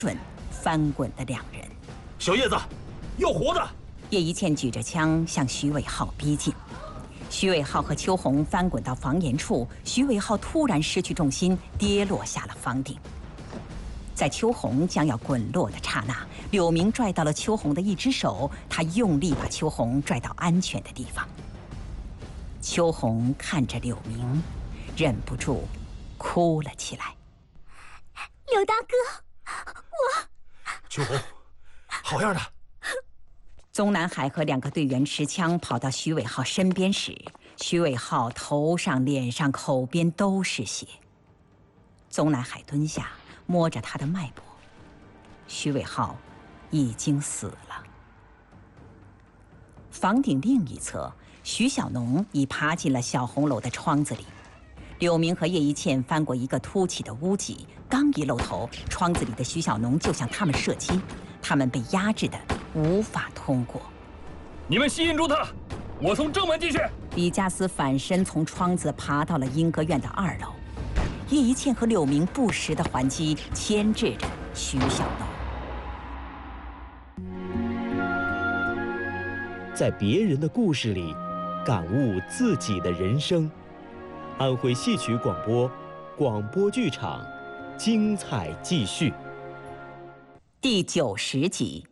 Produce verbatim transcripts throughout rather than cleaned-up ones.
准翻滚的两人。 小叶子，要活的！ 叶一茜举着枪向徐伟浩逼近。徐伟浩和秋红翻滚到房檐处，徐伟浩突然失去重心，跌落下了房顶。在秋红将要滚落的刹那，柳明拽到了秋红的一只手，他用力把秋红拽到安全的地方。秋红看着柳明，忍不住哭了起来。 柳大哥，我…… 秋红，好样的！ 宗南海和两个队员持枪跑到徐伟浩身边时，徐伟浩头上、脸上、口边都是血。宗南海蹲下，摸着他的脉搏，徐伟浩已经死了。房顶另一侧，徐小农已爬进了小红楼的窗子里。柳明和叶一茜翻过一个凸起的屋脊，刚一露头，窗子里的徐小农就向他们射击，他们被压制的无法通过。 你们吸引住他，我从正门进去。 李家私反身从窗子爬到了莺歌院的二楼，叶一茜和柳明不时的还击，牵制着徐小农。 在别人的故事里，感悟自己的人生。安徽戏曲广播，广播剧场，精彩继续。 第九十集。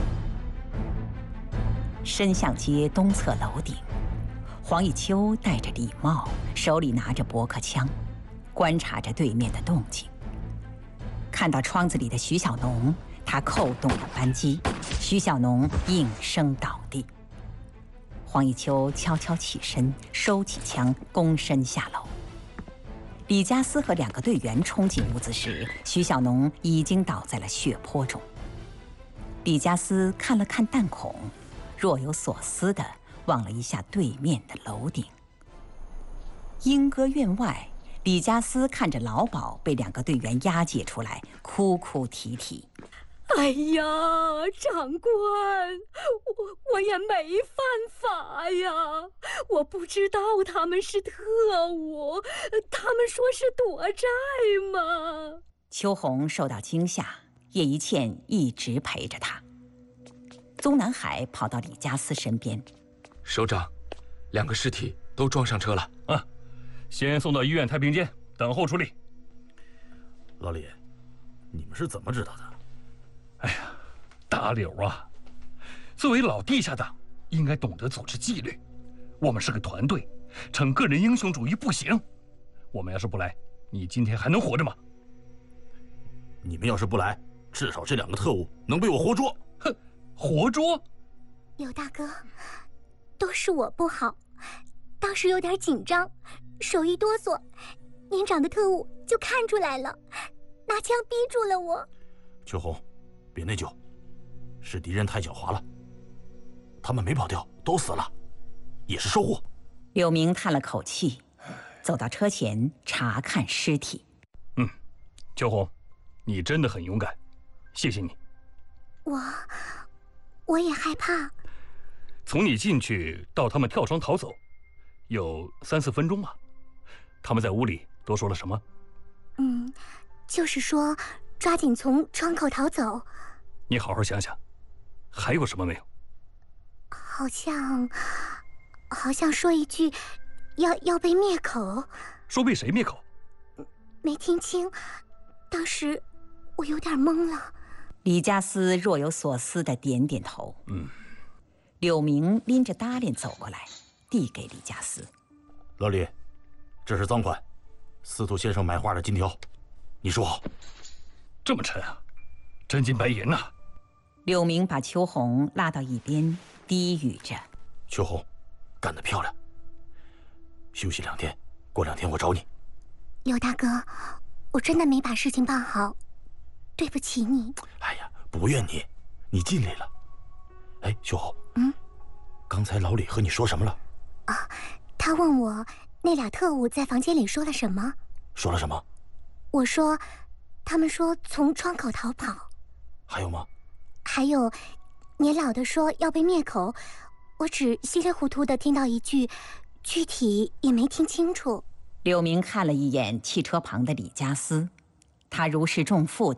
深巷街东侧楼顶，黄以秋戴着礼帽，手里拿着驳壳枪，观察着对面的动静。看到窗子里的徐小农，他扣动了扳机，徐小农应声倒地。黄以秋悄悄起身，收起枪，躬身下楼。李家私和两个队员冲进屋子时，徐小农已经倒在了血泊中。李家私看了看弹孔，若有所思地望了一下对面的楼顶。莺歌院外，李家私看着老鸨被两个队员押解出来，哭哭啼啼。 哎呀，长官，我我也没犯法呀，我不知道他们是特务，他们说是躲债嘛。 秋红受到惊吓，叶一茜一直陪着他。宗南海跑到李家私身边， 首长，两个尸体都装上车了。 啊，先送到医院太平间，等候处理。 老李，你们是怎么知道的？ 哎呀，大柳啊，作为老地下党，应该懂得组织纪律。我们是个团队，逞个人英雄主义不行。我们要是不来，你今天还能活着吗？ 你们要是不来，至少这两个特务能被我活捉。 哼，活捉？ 柳大哥，都是我不好，当时有点紧张，手一哆嗦，年长的特务就看出来了，拿枪逼住了我。 秋红，别内疚，是敌人太狡猾了，他们没跑掉，都死了，也是收获。 柳明叹了口气，走到车前查看尸体。 嗯，秋红，你真的很勇敢，谢谢你。 我，我也害怕。 从你进去到他们跳窗逃走，有三四分钟吧。他们在屋里都说了什么？ 嗯，就是说抓紧从窗口逃走。 你好好想想，还有什么没有？ 好像，好像说一句，要要被灭口。 说被谁灭口？ 没听清，当时我有点懵了。 李家私若有所思地点点头。 嗯。 柳明拎着搭链走过来，递给李家私。 老李，这是赃款，司徒先生买花的金条，你收好。 这么沉啊，真金白银呐、啊！ 柳明把秋红拉到一边，低语着：“ 秋红，干得漂亮。休息两天，过两天我找你。” 柳大哥，我真的没把事情办好，对不起你。 哎呀，不怨你，你尽力了。哎，秋红， 嗯， 刚才老李和你说什么了？ 啊，他问我那俩特务在房间里说了什么。 说了什么？ 我说，他们说从窗口逃跑。 还有吗？ 还有，年老的说要被灭口，我只稀里糊涂的听到一句，具体也没听清楚。 柳明看了一眼汽车旁的李家私，他如释重负地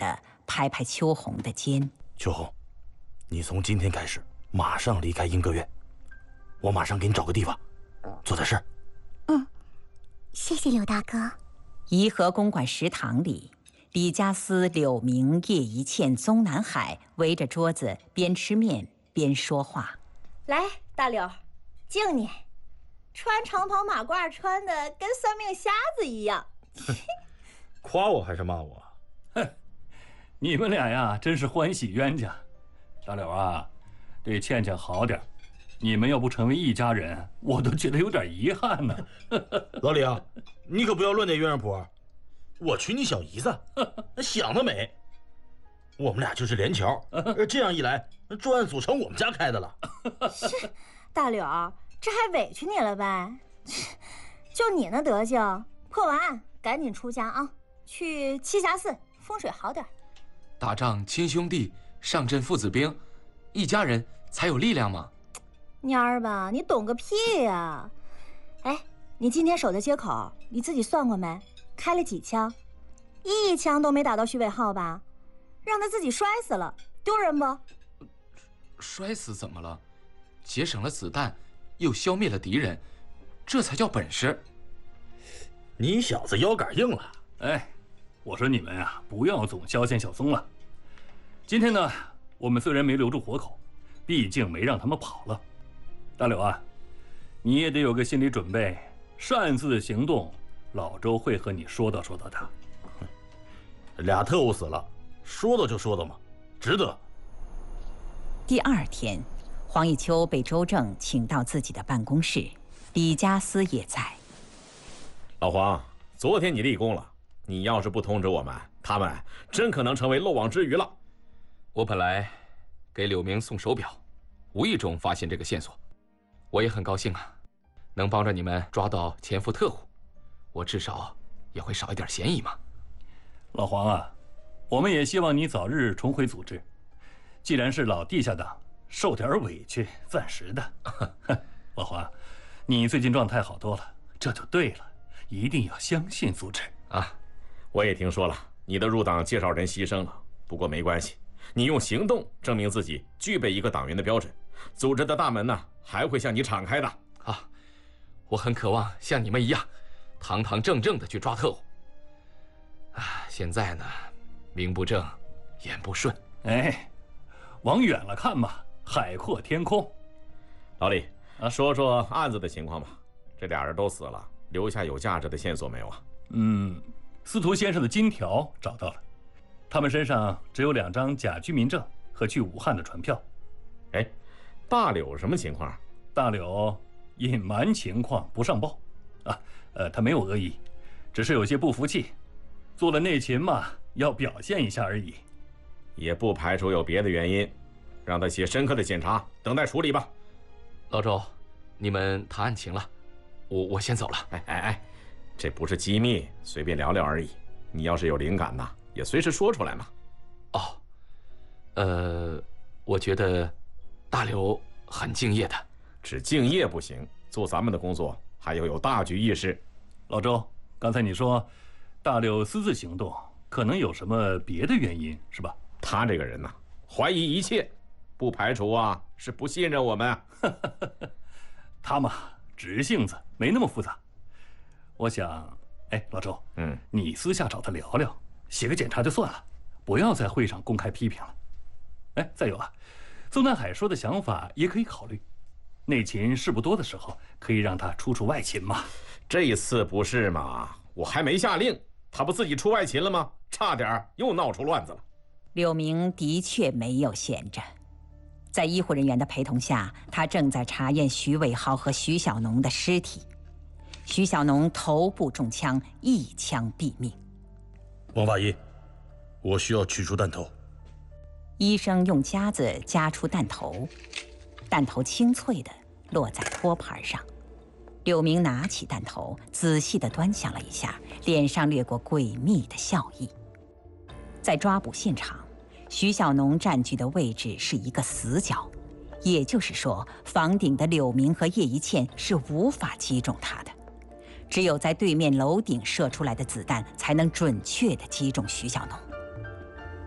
拍拍秋红的肩。 秋红，你从今天开始马上离开英歌院，我马上给你找个地方做点事。 嗯，谢谢柳大哥。 颐和公馆食堂里，李家思、柳明、叶一茜、宗南海围着桌子，边吃面边说话。 来，大柳，敬你。穿长袍马褂穿的跟算命瞎子一样。 夸我还是骂我？ 哼，你们俩呀，真是欢喜冤家。大柳啊，对倩倩好点，你们要不成为一家人，我都觉得有点遗憾呢。 老李啊，你可不要乱点鸳鸯谱。我娶你小姨子，想得美。我们俩就是连桥，这样一来，专案组成我们家开的了。 是，大柳，这还委屈你了呗？就你那德行，破完案赶紧出家啊，去栖霞寺，风水好点。 打仗亲兄弟，上阵父子兵，一家人才有力量嘛。 蔫儿吧，你懂个屁呀！哎，你今天守在街口，你自己算过没？开了几枪？一枪都没打到徐伟浩吧？让他自己摔死了，丢人不？ 摔死怎么了？节省了子弹，又消灭了敌人，这才叫本事。 你小子腰杆硬了。 哎，我说你们啊，不要总消遣小松了。今天呢，我们虽然没留住活口，毕竟没让他们跑了。大柳啊，你也得有个心理准备，擅自行动，老周会和你说道说道的。 俩特务死了，说道就说道嘛，值得。 第二天，黄以秋被周正请到自己的办公室，李家思也在。 老黄，昨天你立功了，你要是不通知我们，他们真可能成为漏网之鱼了。 我本来给柳明送手表，无意中发现这个线索，我也很高兴啊，能帮着你们抓到潜伏特务，我至少也会少一点嫌疑嘛。 老黄啊，我们也希望你早日重回组织。既然是老地下党，受点委屈，暂时的。老黄，你最近状态好多了，这就对了，一定要相信组织啊！我也听说了，你的入党介绍人牺牲了，不过没关系，你用行动证明自己具备一个党员的标准，组织的大门呢还会向你敞开的啊！我很渴望像你们一样，堂堂正正的去抓特务。啊，现在呢，名不正，言不顺。 哎，往远了看嘛，海阔天空。 老李，啊，说说案子的情况吧。这俩人都死了，留下有价值的线索没有啊？ 嗯，司徒先生的金条找到了，他们身上只有两张假居民证和去武汉的船票。 哎，大柳什么情况？ 大柳隐瞒情况不上报，啊，呃，他没有恶意，只是有些不服气。做了内勤嘛，要表现一下而已， 也不排除有别的原因，让他写深刻的检查，等待处理吧。 老周，你们谈案情了，我我先走了。 哎哎哎，这不是机密，随便聊聊而已。你要是有灵感呐，也随时说出来嘛。 哦，呃，我觉得大刘很敬业的， 只敬业不行，做咱们的工作还要有大局意识。 老周，刚才你说大柳私自行动，可能有什么别的原因，是吧？ 他这个人呐，怀疑一切，不排除啊是不信任我们啊。 他嘛，直性子，没那么复杂。我想，哎，老周， 嗯， 你私下找他聊聊，写个检查就算了，不要在会上公开批评了。哎，再有啊，邹南海说的想法也可以考虑，内勤事不多的时候，可以让他出出外勤嘛。 这一次不是嘛？我还没下令，他不自己出外勤了吗？差点又闹出乱子了。 柳明的确没有闲着，在医护人员的陪同下，他正在查验徐伟浩和徐小农的尸体。徐小农头部中枪，一枪毙命。 王法医，我需要取出弹头。 医生用夹子夹出弹头，弹头清脆地落在托盘上。柳明拿起弹头，仔细地端详了一下，脸上掠过诡秘的笑意。在抓捕现场，徐小农占据的位置是一个死角，也就是说，房顶的柳明和叶一茜是无法击中他的，只有在对面楼顶射出来的子弹才能准确地击中徐小农。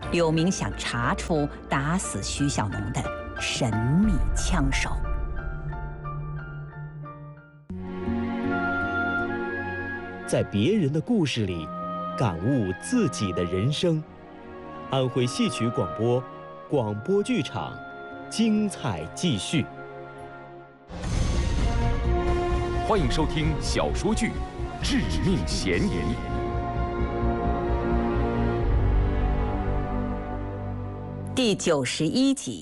柳明想查出打死徐小农的神秘枪手。 在别人的故事里，感悟自己的人生。安徽戏曲广播，广播剧场，精彩继续。 欢迎收听小说剧《致命嫌疑》 第九十一集。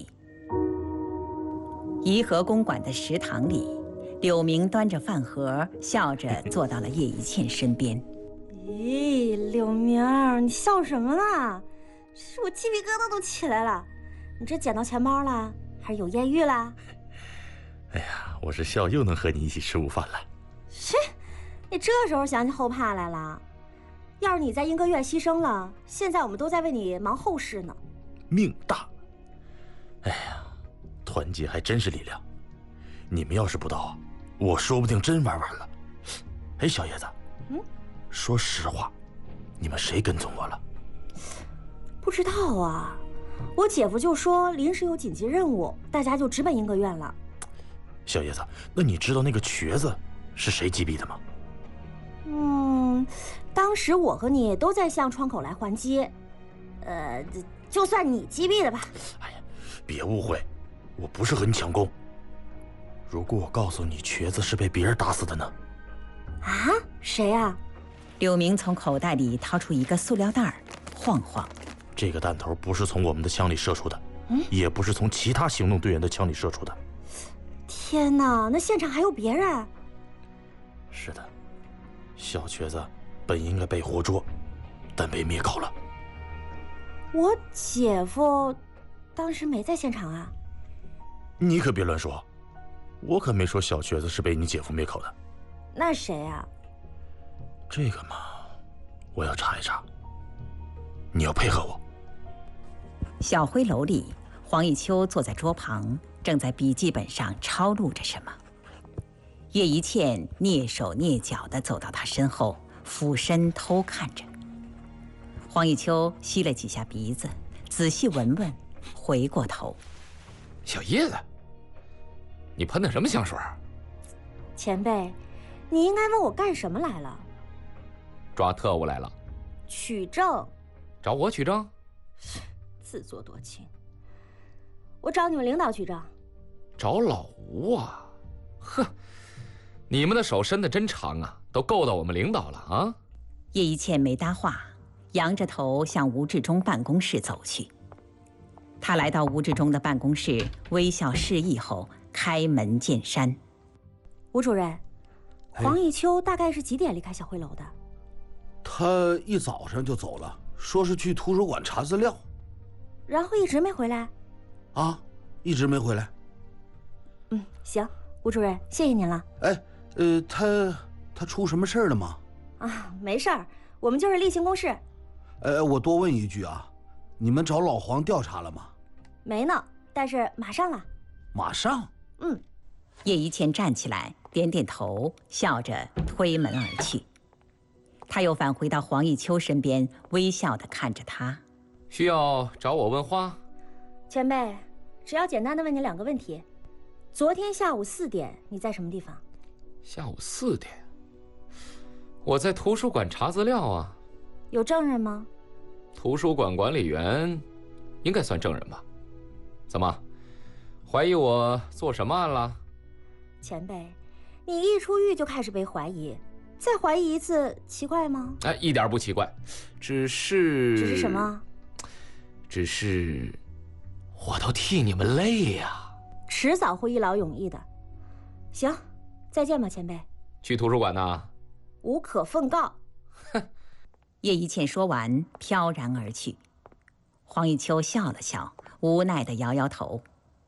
颐和公馆的食堂里，柳明端着饭盒，笑着坐到了叶一茜身边。 咦，柳明，你笑什么呢？我鸡皮疙瘩都起来了。你这捡到钱包了，还是有艳遇了？ 哎呀，我是笑又能和你一起吃午饭了。 切，你这时候想起后怕来了？要是你在英歌院牺牲了，现在我们都在为你忙后事呢。 命大。哎呀，团结还真是力量。你们要是不到，我说不定真玩完了。哎，小叶子，嗯，说实话，你们谁跟踪我了？ 不知道啊，我姐夫就说临时有紧急任务，大家就直奔英歌院了。 小叶子，那你知道那个瘸子是谁击毙的吗？ 嗯，当时我和你都在向窗口来还击，呃，就算你击毙的吧。 哎呀，别误会，我不是和你抢功。如果我告诉你瘸子是被别人打死的呢？ 啊？谁啊？ 柳明从口袋里掏出一个塑料袋，晃晃。 这个弹头不是从我们的枪里射出的，嗯，也不是从其他行动队员的枪里射出的。 天哪，那现场还有别人？ 是的，小瘸子本应该被活捉，但被灭口了。 我姐夫当时没在现场啊？ 你可别乱说，我可没说小瘸子是被你姐夫灭口的。 那谁啊？ 这个嘛，我要查一查。你要配合我。 小灰楼里，黄以秋坐在桌旁，正在笔记本上抄录着什么。叶一茜蹑手蹑脚地走到他身后，俯身偷看着。黄以秋吸了几下鼻子，仔细闻闻，回过头：“ 小叶子，你喷的什么香水？” 前辈，你应该问我干什么来了？ 抓特务来了。 取证。 找我取证？ 自作多情。我找你们领导取证。 找老吴啊？呵，你们的手伸得真长啊，都够到我们领导了啊！ 叶一茜没搭话，仰着头向吴志忠办公室走去。他来到吴志忠的办公室，微笑示意后开门见山：“ 吴主任，黄以秋大概是几点离开小灰楼的？” 他一早上就走了，说是去图书馆查资料， 然后一直没回来。 啊，一直没回来。 嗯，行，吴主任，谢谢您了。 哎，呃，他他出什么事儿了吗？ 啊，没事儿，我们就是例行公事。 呃，我多问一句啊，你们找老黄调查了吗？ 没呢，但是马上啊。 马上？ 嗯。 叶一茜站起来，点点头，笑着推门而去。他又返回到黄以秋身边，微笑地看着他。 需要找我问话？ 前辈，只要简单的问你两个问题。昨天下午四点，你在什么地方？ 下午四点，我在图书馆查资料啊。 有证人吗？ 图书馆管理员应该算证人吧？怎么，怀疑我做什么案了？ 前辈，你一出狱就开始被怀疑。再怀疑一次，奇怪吗？ 哎，一点不奇怪，只是…… 只是什么？ 只是，我都替你们累呀。 迟早会一劳永逸的。行，再见吧，前辈。 去图书馆呢？ 无可奉告。 哼。 叶一茜说完，飘然而去。黄以秋笑了笑，无奈地摇摇头。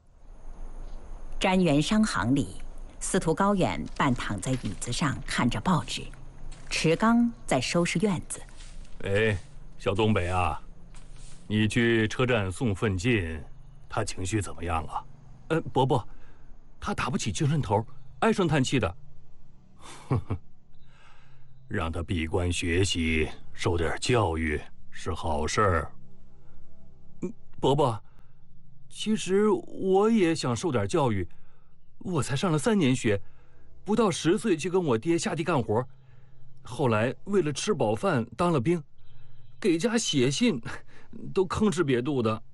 瞻园商行里。司徒高远半躺在椅子上看着报纸，池刚在收拾院子。 哎，小东北啊，你去车站送奋进，他情绪怎么样啊？呃，伯伯，他打不起精神头，唉声叹气的。哼哼，让他闭关学习，受点教育是好事儿。 伯伯，其实我也想受点教育。我才上了三年学，不到十岁就跟我爹下地干活，后来为了吃饱饭当了兵，给家写信都吭哧瘪肚的。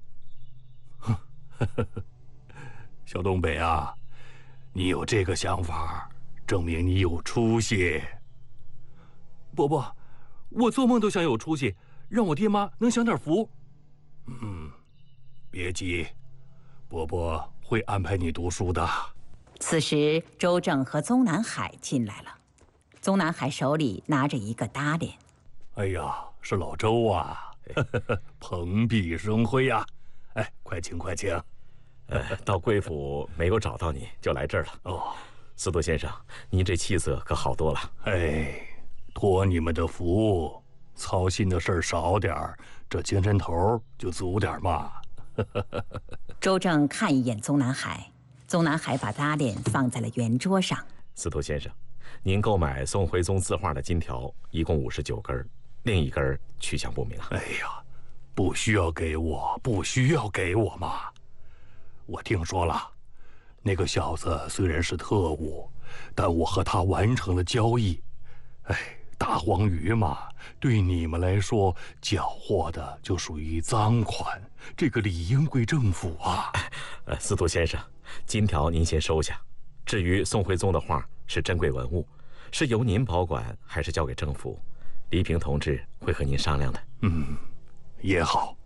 小东北啊，你有这个想法，证明你有出息。伯伯，我做梦都想有出息，让我爹妈能享点福。嗯，别急，伯伯会安排你读书的。 此时，周正和宗南海进来了。宗南海手里拿着一个搭脸。 哎呀，是老周啊，蓬荜生辉呀！哎，快请快请。 呃，到贵府没有找到你，就来这儿了。 哦， 司徒先生，您这气色可好多了。 哎，托你们的福，操心的事儿少点儿，这精神头就足点嘛。 周正看一眼宗南海。宗南海把搭脸放在了圆桌上。 司徒先生，您购买宋徽宗字画的金条一共五十九根，另一根去向不明。 哎呀，不需要给我，不需要给我嘛。我听说了，那个小子虽然是特务，但我和他完成了交易。哎，大黄鱼嘛，对你们来说缴获的就属于赃款，这个理应归政府啊。 呃，司徒先生，金条您先收下。至于宋徽宗的画是珍贵文物，是由您保管还是交给政府，黎平同志会和您商量的。 嗯，也好。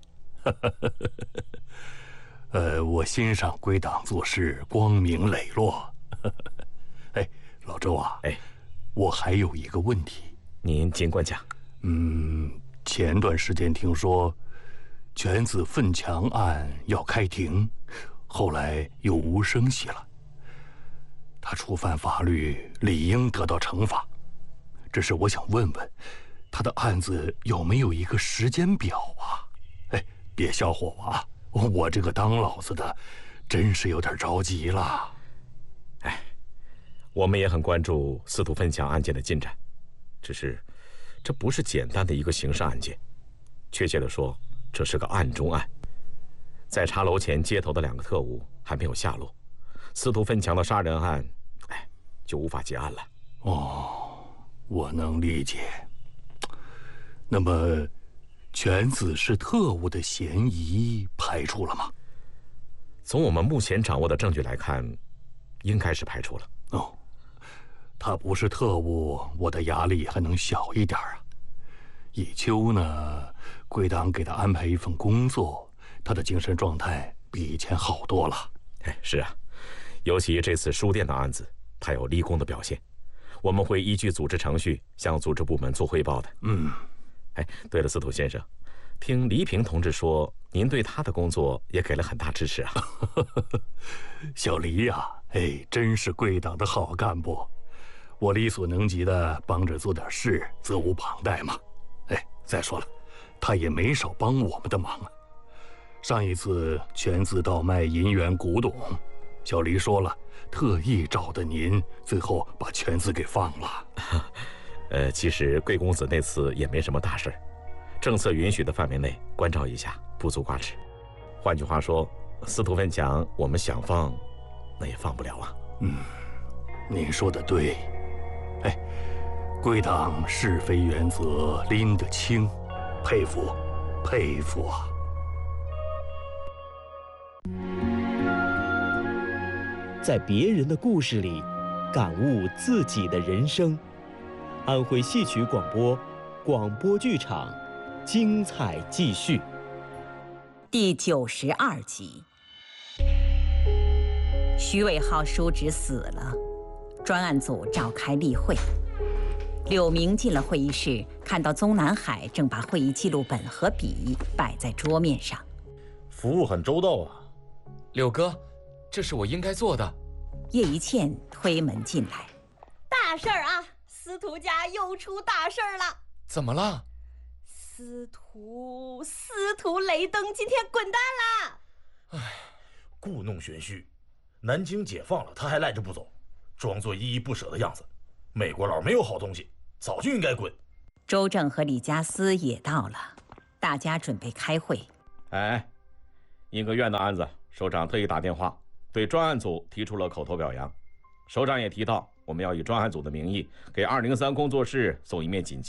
呃，我欣赏贵党做事光明磊落。哎，老周啊， 哎， 我还有一个问题， 您尽管讲。 嗯，前段时间听说犬子奋强案要开庭，后来又无声息了。他触犯法律，理应得到惩罚。只是我想问问，他的案子有没有一个时间表啊？哎，别笑话我啊！我这个当老子的，真是有点着急了。 哎，我们也很关注司徒奋强案件的进展，只是这不是简单的一个刑事案件，确切的说，这是个案中案。在茶楼前接头的两个特务还没有下落，司徒奋强的杀人案，哎，就无法结案了。 哦，我能理解。那么，犬子是特务的嫌疑排除了吗？ 从我们目前掌握的证据来看，应该是排除了。 哦，他不是特务，我的压力还能小一点啊。以秋呢，贵党给他安排一份工作，他的精神状态比以前好多了。 哎，是啊，尤其这次书店的案子，他有立功的表现，我们会依据组织程序向组织部门做汇报的。 嗯。 哎，对了，司徒先生，听黎平同志说，您对他的工作也给了很大支持啊。 小黎呀、啊，哎，真是贵党的好干部，我力所能及的帮着做点事，责无旁贷嘛。哎，再说了，他也没少帮我们的忙啊。上一次犬子倒卖银元古董，小黎说了，特意找的您，最后把犬子给放了。 呃，其实贵公子那次也没什么大事，政策允许的范围内关照一下，不足挂齿。换句话说，司徒奋强我们想放，那也放不了啊。 嗯，你说的对。哎，贵党是非原则拎得清，佩服，佩服啊！ 在别人的故事里，感悟自己的人生。安徽戏曲广播，广播剧场，精彩继续。 第九十二集，徐伟浩叔侄死了，专案组召开例会。柳明进了会议室，看到宗南海正把会议记录本和笔摆在桌面上。 服务很周到啊， 柳哥，这是我应该做的。 叶一茜推门进来， 大事儿啊！司徒家又出大事儿了！ 怎么了？ 司徒司徒雷登今天滚蛋了！ 唉，故弄玄虚，南京解放了，他还赖着不走，装作依依不舍的样子。美国佬没有好东西，早就应该滚。 周正和李家思也到了，大家准备开会。 哎， 雁阁院的案子，首长特意打电话对专案组提出了口头表扬。首长也提到，我们要以专案组的名义给二零三工作室送一面锦旗。